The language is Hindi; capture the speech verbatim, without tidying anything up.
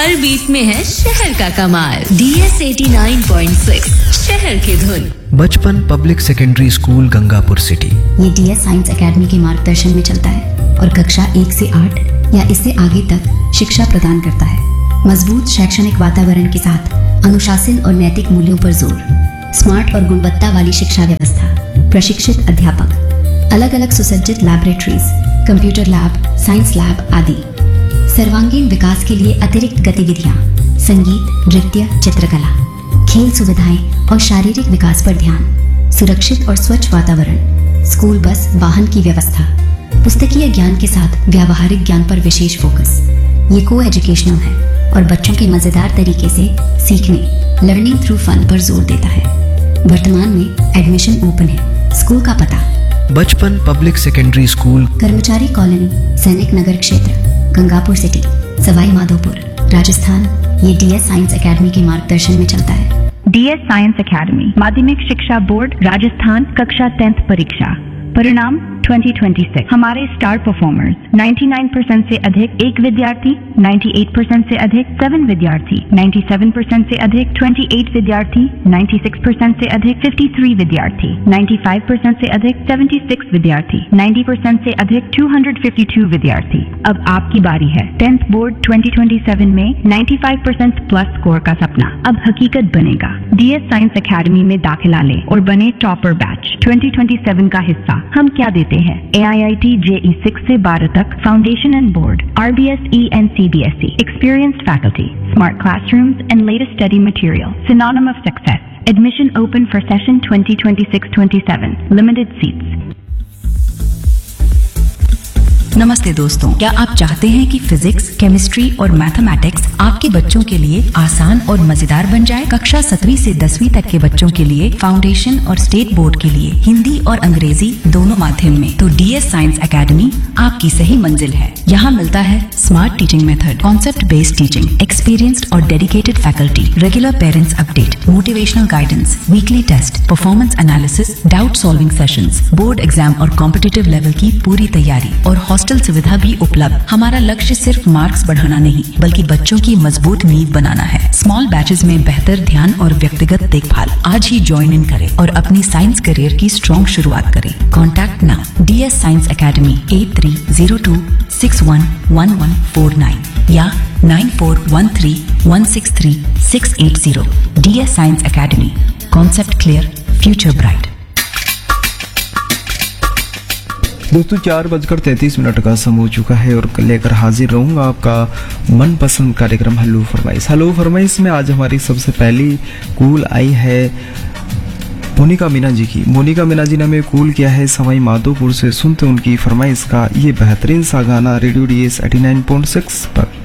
हर बीट में है शहर का कमाल। D S eighty nine point six शहर की धुन। बचपन public secondary school Gangapur city. ये डी एस साइंस एकेडमी के मार्गदर्शन में चलता है और कक्षा एक से आठ या इससे आगे तक शिक्षा प्रदान करता है। मजबूत शैक्षणिक वातावरण के साथ अनुशासन और नैतिक मूल्यों पर जोर, स्मार्ट और गुणवत्ता वाली शिक्षा व्यवस्था, प्रशिक्षित अध्यापक, अलग अलग सुसज्जित laboratories, computer lab, science lab आदि। सर्वांगीण विकास के लिए अतिरिक्त गतिविधियाँ, संगीत, नृत्य, चित्रकला, खेल सुविधाएं और शारीरिक विकास पर ध्यान, सुरक्षित और स्वच्छ वातावरण, स्कूल बस वाहन की व्यवस्था, पुस्तकीय ज्ञान के साथ व्यावहारिक ज्ञान पर विशेष फोकस। ये को एजुकेशनल है और बच्चों के मजेदार तरीके से सीखने, लर्निंग थ्रू फन पर जोर देता है। वर्तमान में एडमिशन ओपन है। स्कूल का पता: बचपन पब्लिक सेकेंडरी स्कूल, कर्मचारी कॉलोनी, सैनिक नगर क्षेत्र, गंगापुर सिटी, सवाई माधोपुर, राजस्थान। ये डी एस साइंस एकेडमी के मार्गदर्शन में चलता है। डी एस साइंस एकेडमी, माध्यमिक शिक्षा बोर्ड, राजस्थान। कक्षा टेंथ परीक्षा परिणाम ट्वेंटी ट्वेंटी सिक्स। हमारे स्टार परफॉर्मर्स निन्यानवे परसेंट से अधिक एक विद्यार्थी, अट्ठानवे परसेंट से अधिक सेवन विद्यार्थी, सत्तानवे परसेंट से अधिक अट्ठाईस विद्यार्थी, छियानवे परसेंट से अधिक तिरेपन विद्यार्थी, पचानवे परसेंट से अधिक छिहत्तर विद्यार्थी, नब्बे परसेंट से अधिक दो सौ बावन विद्यार्थी। अब आपकी बारी है। Tenth board twenty twenty seven में पचानवे परसेंट प्लस स्कोर का सपना अब हकीकत बनेगा। डी एस साइंस एकेडमी में दाखिला लें और बने topper batch twenty twenty seven का हिस्सा। हम क्या देते हैं? ए आई I T J E six से बारह तक, foundation and board, R B S E and C B S E, experienced faculty, smart classrooms and latest study material, synonym of success. Admission open for session twenty twenty-six twenty-seven, limited seats. नमस्ते दोस्तों, क्या आप चाहते हैं कि फिजिक्स, केमिस्ट्री और मैथमेटिक्स आपके बच्चों के लिए आसान और मजेदार बन जाए? कक्षा सातवीं से दसवीं तक के बच्चों के लिए फाउंडेशन और स्टेट बोर्ड के लिए हिंदी और अंग्रेजी दोनों माध्यम में, तो डी एस साइंस एकेडमी आपकी सही मंजिल है। यहाँ मिलता है smart teaching method, concept based teaching, experienced और dedicated faculty, regular parents update, motivational guidance, weekly test, performance analysis, doubt solving sessions, board exam और कॉम्पिटिटिव लेवल की पूरी तैयारी और हॉस्टल सुविधा भी उपलब्ध। हमारा लक्ष्य सिर्फ मार्क्स बढ़ाना नहीं, बल्कि बच्चों की मजबूत नींव बनाना है। स्मॉल बैचेस में बेहतर ध्यान और व्यक्तिगत देखभाल। आज ही ज्वाइन इन करें और अपनी साइंस करियर की स्ट्रॉन्ग शुरुआत करें। Contact now D S science academy eight three zero to six one one one four nine या nine four one three one six three six eight zero. D S science academy, concept clear, future bright. दोस्तों, चार बजकर तैंतीस मिनट का समय हो चुका है और लेकर हाजिर रहूंगा आपका मनपसंद कार्यक्रम हेलो फरमाइश। हेलो फरमाइश में आज हमारी सबसे पहली कूल आई है मोनिका मीना जी की। मोनिका मीना जी ने हमें कूल किया है सवाई माधोपुर से। सुनते उनकी फरमाइश का ये बेहतरीन सा गाना radio D S eighty nine point six पर।